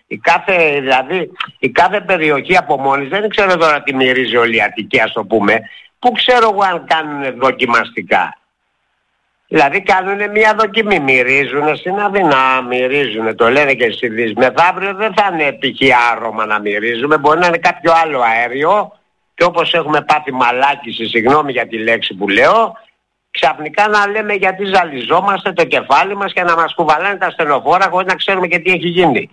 Η κάθε περιοχή από μόνη, δεν ξέρω τώρα τι μυρίζει όλη η Αττική, ας το πούμε, που ξέρω εγώ αν κάνουν δοκιμαστικά. Δηλαδή κάνουν μια δοκιμή, μυρίζουν στην Αθήνα, μυρίζουν, το λένε και εσείς. Μεθαύριο δεν θα είναι π.χ. άρωμα να μυρίζουμε, μπορεί να είναι κάποιο άλλο αέριο και όπως έχουμε πάθει μαλάκιση, συγγνώμη για τη λέξη που λέω, ξαφνικά να λέμε γιατί ζαλιζόμαστε το κεφάλι μας και να μας κουβαλάνε τα στενοφόρα χωρίς να ξέρουμε και τι έχει γίνει.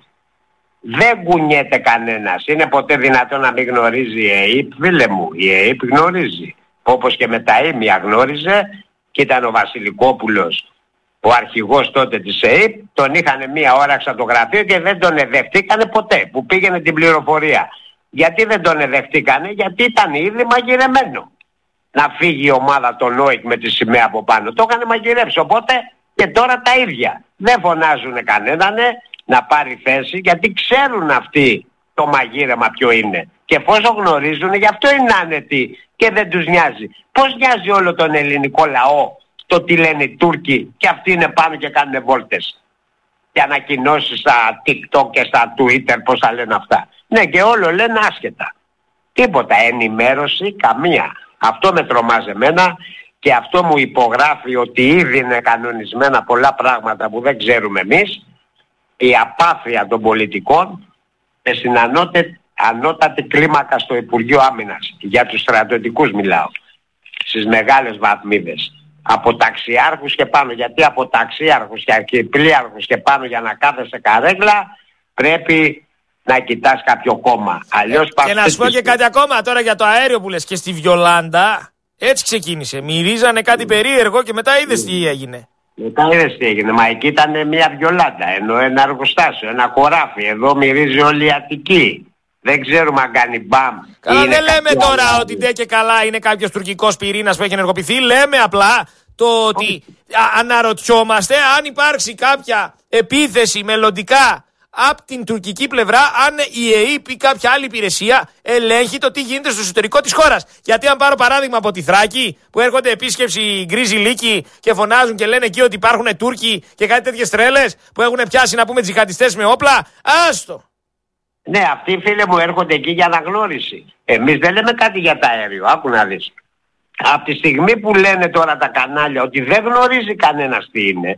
Δεν κουνιέται κανένας. Είναι ποτέ δυνατόν να μην γνωρίζει η ΕΕΠ, φίλε μου? Η ΕΕΠ γνωρίζει. Όπως και με τα ίμια γνώριζε και ήταν ο Βασιλικόπουλος, ο αρχηγός τότε της ΕΕΠ, τον είχαν μία ώρα στο γραφείο και δεν τον εδεχτήκανε ποτέ που πήγαινε την πληροφορία. Γιατί δεν τον εδεχτήκανε? Γιατί ήταν ήδη μαγειρεμένο να φύγει η ομάδα των ΟΙΚ με τη σημαία από πάνω. Το είχαν μαγειρέψει, οπότε και τώρα τα ίδια. Δεν φωνάζουν κανέναν να πάρει θέση, γιατί ξέρουν αυτοί το μαγείρεμα ποιο είναι. Και εφόσον γνωρίζουν, γι' αυτό είναι άνετοι και δεν τους νοιάζει. Πώς νοιάζει όλο τον ελληνικό λαό το τι λένε οι Τούρκοι και αυτοί είναι πάνω και κάνουν βόλτες και ανακοινώσεις στα TikTok και στα Twitter, πώς θα λένε αυτά? Ναι, και όλο λένε άσχετα. Τίποτα, ενημέρωση καμία. Αυτό με τρομάζει εμένα και αυτό μου υπογράφει ότι ήδη είναι κανονισμένα πολλά πράγματα που δεν ξέρουμε εμείς. Η απάθεια των πολιτικών στην ανώτατη κλίμακα στο Υπουργείο Άμυνας. Για τους στρατιωτικούς μιλάω. Στις μεγάλες βαθμίδες. Από ταξιάρχους και πάνω. Γιατί από ταξιάρχους και αρχιπλίαρχους και πάνω για να κάθεσαι καρέγλα πρέπει να κοιτάς κάποιο κόμμα. Αλλιώς και να σου πω και κάτι ακόμα τώρα για το αέριο που λες. Και στη Βιολάντα έτσι ξεκίνησε. Μυρίζανε κάτι περίεργο και μετά είδες τι έγινε. Μετά είδες τι έγινε. Μα εκεί ήταν μια Βιολάντα, ενώ ένα εργοστάσιο, ένα χωράφι. Εδώ μυρίζει όλη η Αττική. Δεν ξέρουμε αν κάνει μπαμ. Καλά, δεν λέμε τώρα άλλο ότι ντε και καλά είναι κάποιος τουρκικός πυρήνας που έχει ενεργοποιηθεί. Λέμε απλά το ότι αναρωτιόμαστε αν υπάρξει κάποια επίθεση μελλοντικά από την τουρκική πλευρά, αν η ΕΕΠ ή κάποια άλλη υπηρεσία ελέγχει το τι γίνεται στο εσωτερικό της χώρας. Γιατί αν πάρω παράδειγμα από τη Θράκη, που έρχονται επίσκεψη γκρίζοι λύκοι και φωνάζουν και λένε εκεί ότι υπάρχουν Τούρκοι και κάτι τέτοιες τρέλες που έχουν πιάσει να πούμε τζιχαντιστές με όπλα, άστο. Ναι, αυτοί φίλε μου έρχονται εκεί για αναγνώριση. Εμείς δεν λέμε κάτι για τα αέριο, άκου να δεις. Από τη στιγμή που λένε τώρα τα κανάλια ότι δεν γνωρίζει κανένας τι είναι,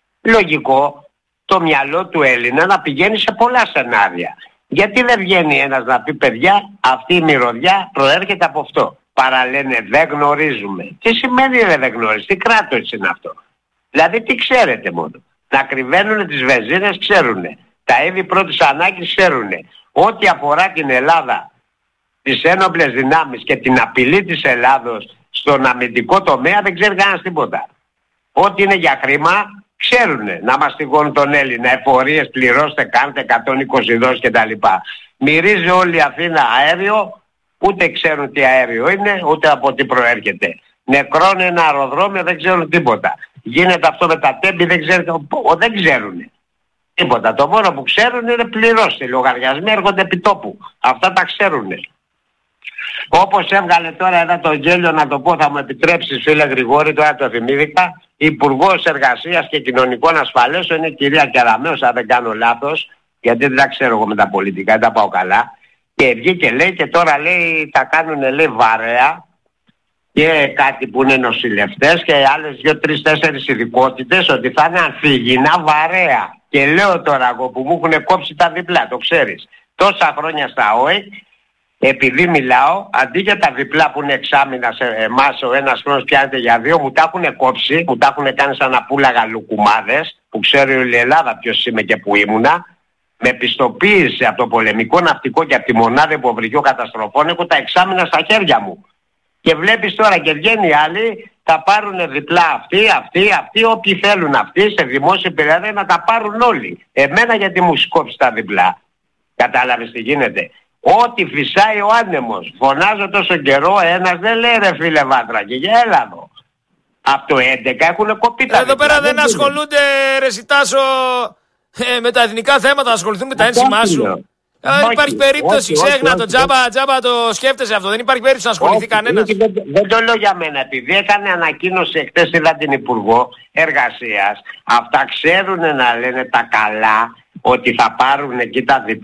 λογικό το μυαλό του Έλληνα να πηγαίνει σε πολλά σενάρια. Γιατί δεν βγαίνει ένας να πει παιδιά, αυτή η μυρωδιά προέρχεται από αυτό. Παραλένε δεν γνωρίζουμε. Τι σημαίνει δεν γνωρίζει, τι κράτος είναι αυτό? Δηλαδή τι ξέρετε μόνο? Να κρυβαίνουν τις βενζίνες ξέρουνε. Τα είδη πρώτης ανάγκης ξέρουνε. Ό,τι αφορά την Ελλάδα, τις ένοπλες δυνάμεις και την απειλή της Ελλάδος στον αμυντικό τομέα δεν ξέρει κανένας τίποτα. Ό,τι είναι για χρήμα ξέρουνε. Να μαστιγώνουν τον Έλληνα, εφορίες πληρώστε, κάντε 120 δόσεις κτλ. Μυρίζει όλη η Αθήνα αέριο, ούτε ξέρουν τι αέριο είναι, ούτε από τι προέρχεται. Νεκρώνει ένα αεροδρόμιο, δεν ξέρουν τίποτα. Γίνεται αυτό με τα τέμπη, δεν ξέρουν τίποτα. Το μόνο που ξέρουν είναι πληρώστε. Οι λογαριασμοί έρχονται επί τόπου. Αυτά τα ξέρουν. Όπως έβγαλε τώρα ένα το γέλιο, να το πω, θα μου επιτρέψεις φίλε Γρηγόρη, τώρα το θυμήθηκα, Υπουργός Εργασίας και Κοινωνικών Ασφαλέσεων είναι η κυρία Κεραμέως, αν δεν κάνω λάθος, γιατί δεν τα ξέρω εγώ με τα πολιτικά, δεν τα πάω καλά. Και βγήκε λέει και τώρα λέει τα κάνουν λέει βαρέα και κάτι που είναι νοσηλευτές και άλλες 2-3-4 ειδικότητες ότι θα είναι ανθυγιεινά βαρέα. Και λέω τώρα εγώ που μου έχουν κόψει τα διπλά, το ξέρεις, τόσα χρόνια στα ΟΕΚ, επειδή μιλάω, αντί για τα διπλά που είναι εξάμηνα σε εμάς ο ένας χρόνος πιάνεται για 2, μου τα έχουν κόψει, μου τα έχουν κάνει σαν να πούλαγα λουκουμάδες, που ξέρει όλη η Ελλάδα ποιος είμαι και που ήμουνα, με πιστοποίηση από το πολεμικό ναυτικό και από τη μονάδα υποβρυχίου καταστροφών, έχω τα εξάμηνα στα χέρια μου. Και βλέπεις τώρα και βγαίνει άλλοι, θα πάρουν διπλά αυτοί, όποιοι θέλουν αυτοί, σε δημόσια περιοδία να τα πάρουν όλοι. Εμένα γιατί μου σκόψει τα διπλά? Κατάλαβες τι γίνεται? Ό,τι φυσάει ο άνεμος. Φωνάζω τόσο καιρό, ένας δεν λέει ρε φίλε Βάτρακη, για έλα εδώ. Από το 11 έχουν κοπεί τα εδώ πέρα δεν ασχολούνται ρε Σιτάσο με τα εθνικά θέματα, ασχοληθούν με τα ένσημά σου. Δεν υπάρχει περίπτωση, ξέχνα το τζάμπα το σκέφτεσαι αυτό. Δεν υπάρχει περίπτωση να ασχοληθεί κανένας. Δεν το λέω για μένα. Επειδή έκανε ανακοίνωση εχθές, είδα την Υπουργό Εργασίας. Αυτά ξέρουν να λένε τα καλά ότι θα πάρουν εκεί τα διπλά.